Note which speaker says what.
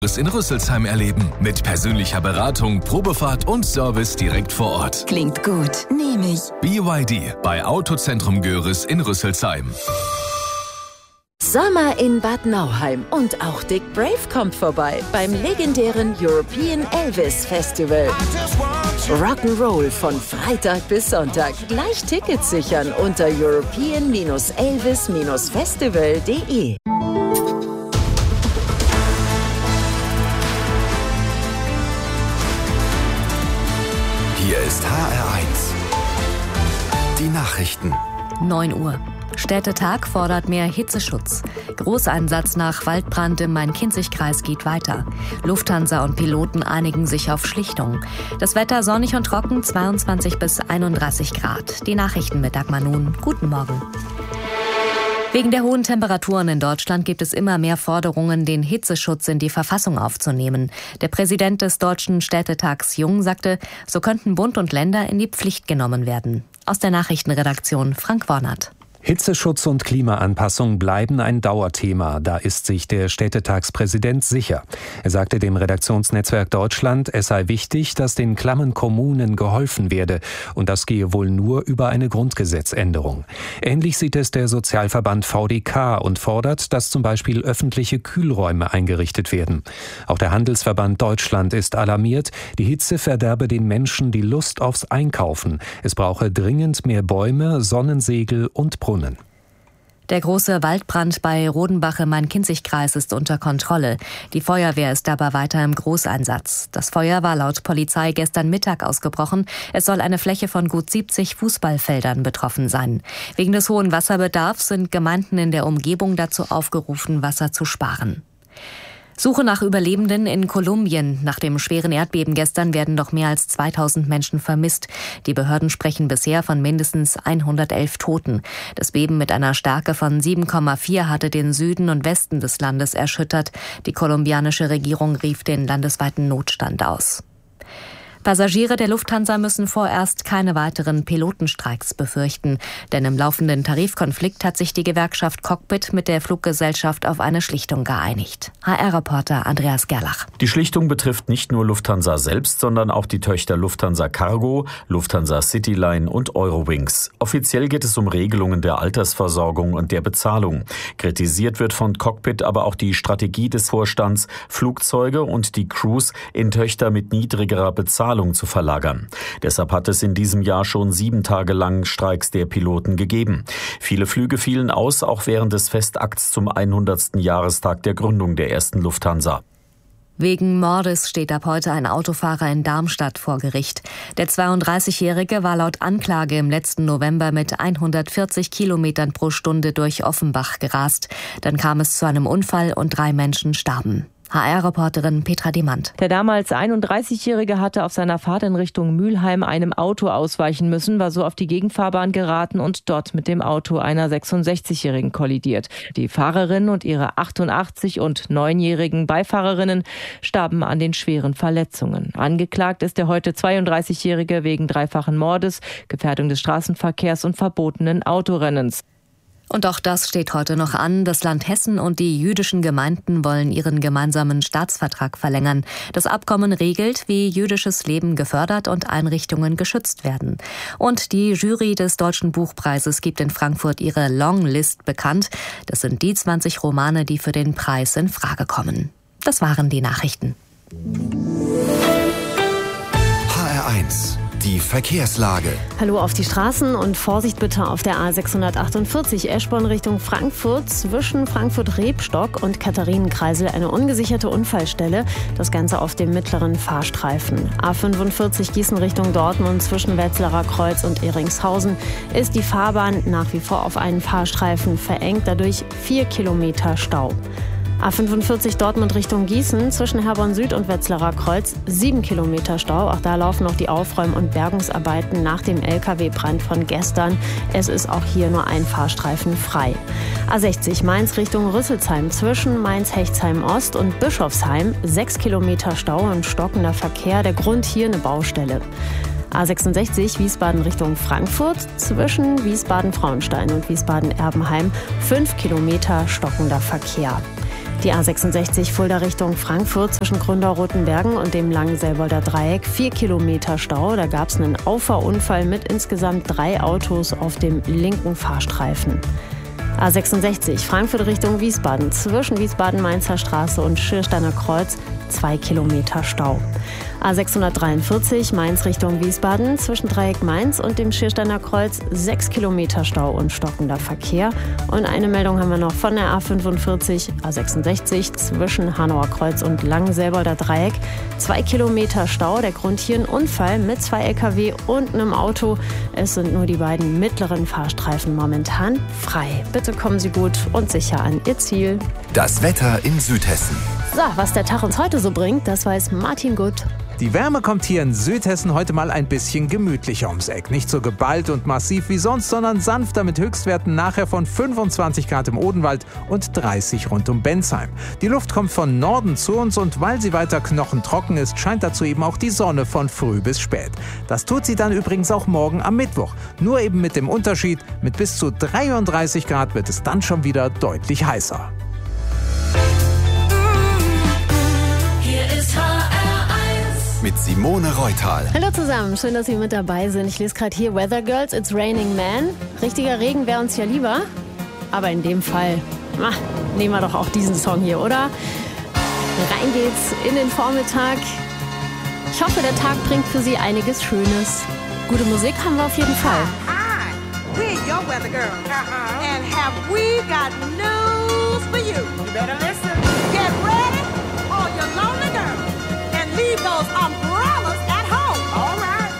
Speaker 1: in Rüsselsheim erleben. Mit persönlicher Beratung, Probefahrt und Service direkt vor Ort.
Speaker 2: Klingt gut, nehme ich.
Speaker 1: BYD bei Autozentrum Görres in Rüsselsheim.
Speaker 2: Sommer in Bad Nauheim und auch Dick Brave kommt vorbei beim legendären European Elvis Festival. Rock'n'Roll von Freitag bis Sonntag. Gleich Tickets sichern unter european-elvis-festival.de.
Speaker 3: Hier ist HR1. Die Nachrichten.
Speaker 4: 9 Uhr. Städtetag fordert mehr Hitzeschutz. Großeinsatz nach Waldbrand im Main-Kinzig-Kreis geht weiter. Lufthansa und Piloten einigen sich auf Schlichtung. Das Wetter sonnig und trocken, 22 bis 31 Grad. Die Nachrichten mit Dagmar Nun. Guten Morgen. Wegen der hohen Temperaturen in Deutschland gibt es immer mehr Forderungen, den Hitzeschutz in die Verfassung aufzunehmen. Der Präsident des Deutschen Städtetags Jung sagte, so könnten Bund und Länder in die Pflicht genommen werden. Aus der Nachrichtenredaktion Frank Wornert.
Speaker 5: Hitzeschutz und Klimaanpassung bleiben ein Dauerthema. Da ist sich der Städtetagspräsident sicher. Er sagte dem Redaktionsnetzwerk Deutschland, es sei wichtig, dass den klammen Kommunen geholfen werde. Und das gehe wohl nur über eine Grundgesetzänderung. Ähnlich sieht es der Sozialverband VDK und fordert, dass zum Beispiel öffentliche Kühlräume eingerichtet werden. Auch der Handelsverband Deutschland ist alarmiert. Die Hitze verderbe den Menschen die Lust aufs Einkaufen. Es brauche dringend mehr Bäume, Sonnensegel und Brunnen.
Speaker 4: Der große Waldbrand bei Rodenbach im Main-Kinzig-Kreis ist unter Kontrolle. Die Feuerwehr ist aber weiter im Großeinsatz. Das Feuer war laut Polizei gestern Mittag ausgebrochen. Es soll eine Fläche von gut 70 Fußballfeldern betroffen sein. Wegen des hohen Wasserbedarfs sind Gemeinden in der Umgebung dazu aufgerufen, Wasser zu sparen. Suche nach Überlebenden in Kolumbien. Nach dem schweren Erdbeben gestern werden noch mehr als 2000 Menschen vermisst. Die Behörden sprechen bisher von mindestens 111 Toten. Das Beben mit einer Stärke von 7,4 hatte den Süden und Westen des Landes erschüttert. Die kolumbianische Regierung rief den landesweiten Notstand aus. Passagiere der Lufthansa müssen vorerst keine weiteren Pilotenstreiks befürchten. Denn im laufenden Tarifkonflikt hat sich die Gewerkschaft Cockpit mit der Fluggesellschaft auf eine Schlichtung geeinigt. HR-Reporter Andreas Gerlach.
Speaker 6: Die Schlichtung betrifft nicht nur Lufthansa selbst, sondern auch die Töchter Lufthansa Cargo, Lufthansa Cityline und Eurowings. Offiziell geht es um Regelungen der Altersversorgung und der Bezahlung. Kritisiert wird von Cockpit aber auch die Strategie des Vorstands, Flugzeuge und die Crews in Töchter mit niedrigerer Bezahlung zu verlagern. Deshalb hat es in diesem Jahr schon 7 Tage lang Streiks der Piloten gegeben. Viele Flüge fielen aus, auch während des Festakts zum 100. Jahrestag der Gründung der ersten Lufthansa.
Speaker 4: Wegen Mordes steht ab heute ein Autofahrer in Darmstadt vor Gericht. Der 32-Jährige war laut Anklage im letzten November mit 140 Kilometern pro Stunde durch Offenbach gerast. Dann kam es zu einem Unfall und 3 Menschen starben. HR-Reporterin Petra Demand.
Speaker 7: Der damals 31-Jährige hatte auf seiner Fahrt in Richtung Mülheim einem Auto ausweichen müssen, war so auf die Gegenfahrbahn geraten und dort mit dem Auto einer 66-Jährigen kollidiert. Die Fahrerin und ihre 88- und 9-jährigen Beifahrerinnen starben an den schweren Verletzungen. Angeklagt ist der heute 32-Jährige wegen dreifachen Mordes, Gefährdung des Straßenverkehrs und verbotenen Autorennens.
Speaker 4: Und auch das steht heute noch an. Das Land Hessen und die jüdischen Gemeinden wollen ihren gemeinsamen Staatsvertrag verlängern. Das Abkommen regelt, wie jüdisches Leben gefördert und Einrichtungen geschützt werden. Und die Jury des Deutschen Buchpreises gibt in Frankfurt ihre Longlist bekannt. Das sind die 20 Romane, die für den Preis in Frage kommen. Das waren die Nachrichten.
Speaker 3: HR1. Die Verkehrslage.
Speaker 8: Hallo auf die Straßen und Vorsicht bitte auf der A648 Eschborn Richtung Frankfurt. Zwischen Frankfurt-Rebstock und Katharinenkreisel eine ungesicherte Unfallstelle. Das Ganze auf dem mittleren Fahrstreifen. A45 Gießen Richtung Dortmund zwischen Wetzlarer Kreuz und Ehringshausen ist die Fahrbahn nach wie vor auf einen Fahrstreifen verengt. Dadurch 4 Kilometer Stau. A45 Dortmund Richtung Gießen zwischen Herborn Süd und Wetzlarer Kreuz 7 Kilometer Stau. Auch da laufen noch die Aufräum- und Bergungsarbeiten nach dem LKW-Brand von gestern. Es ist auch hier nur ein Fahrstreifen frei. A60 Mainz Richtung Rüsselsheim zwischen Mainz-Hechtsheim Ost und Bischofsheim 6 Kilometer Stau und stockender Verkehr. Der Grund hier eine Baustelle. A66 Wiesbaden Richtung Frankfurt zwischen Wiesbaden-Frauenstein und Wiesbaden-Erbenheim 5 Kilometer stockender Verkehr. Die A66 Fulda Richtung Frankfurt zwischen Gründau-Rotenbergen und dem Langenselbolder Dreieck 4 Kilometer Stau. Da gab es einen Auffahrunfall mit insgesamt 3 Autos auf dem linken Fahrstreifen. A66 Frankfurt Richtung Wiesbaden zwischen Wiesbaden-Mainzer Straße und Schiersteiner Kreuz 2 Kilometer Stau. A643 Mainz Richtung Wiesbaden zwischen Dreieck Mainz und dem Schiersteiner Kreuz 6 Kilometer Stau und stockender Verkehr. Und eine Meldung haben wir noch von der A45 A66 zwischen Hanauer Kreuz und Langenselbolder Dreieck 2 Kilometer Stau. Der Grund hier ein Unfall mit 2 LKW und einem Auto. Es sind nur die beiden mittleren Fahrstreifen momentan frei. Bitte kommen Sie gut und sicher an Ihr Ziel.
Speaker 3: Das Wetter in Südhessen.
Speaker 8: So, was der Tag uns heute so bringt, das weiß Martin Gut.
Speaker 9: Die Wärme kommt hier in Südhessen heute mal ein bisschen gemütlicher ums Eck. Nicht so geballt und massiv wie sonst, sondern sanfter mit Höchstwerten nachher von 25 Grad im Odenwald und 30 rund um Bensheim. Die Luft kommt von Norden zu uns und weil sie weiter knochentrocken ist, scheint dazu eben auch die Sonne von früh bis spät. Das tut sie dann übrigens auch morgen am Mittwoch. Nur eben mit dem Unterschied, mit bis zu 33 Grad wird es dann schon wieder deutlich heißer.
Speaker 3: Mit Simone Reutal.
Speaker 8: Hallo zusammen, schön, dass Sie mit dabei sind. Ich lese gerade hier Weather Girls, It's Raining Man. Richtiger Regen wäre uns ja lieber, aber in dem Fall nehmen wir doch auch diesen Song hier, oder? Rein geht's in den Vormittag. Ich hoffe, der Tag bringt für Sie einiges Schönes. Gute Musik haben wir auf jeden Fall.
Speaker 10: Hi, we're your Weather Girls. And have we got news for you? You better listen. Get ready, all your lonely girls. And leave those umbrellas